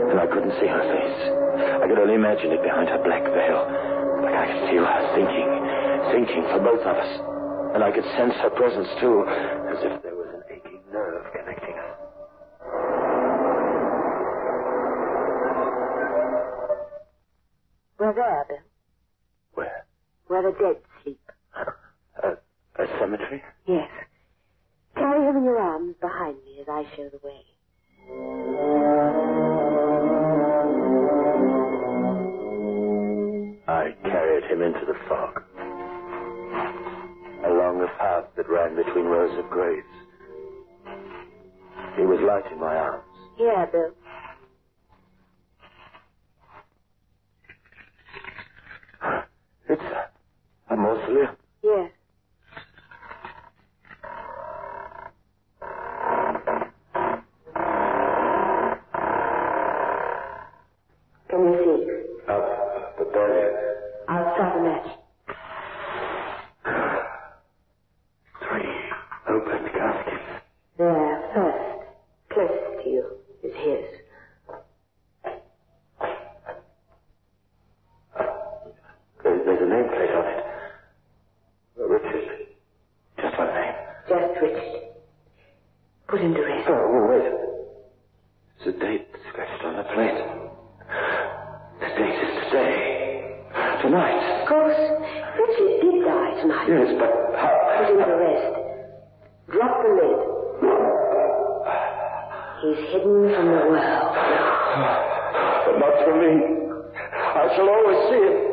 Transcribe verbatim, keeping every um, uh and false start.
and I couldn't see her face. I could only imagine it behind her black veil. But I could feel her thinking, thinking for both of us. And I could sense her presence, too, as if there was an aching nerve connecting us. We're there, Bill. Where? Where the dead sleep. A, a cemetery? Yes. Carry him in your arms behind me as I show the way. I carried him into the fog, along the path that ran between rows of graves. He was light in my arms. Here, Bill. It's a, a mausoleum. Yes. Can you see? Up, but barely. I'll strike a match. Three open caskets. There, first, closest to you, is his. There, there's a nameplate on it. Richard. Just one name. Just Richard. Put him to rest. Oh, wait. There's a date scratched on the plate. The date is today. Tonight. Of course, Richard did die tonight. Yes, but how? Put him to rest. Drop the lid. He's hidden from the world. But not from me. I shall always see it.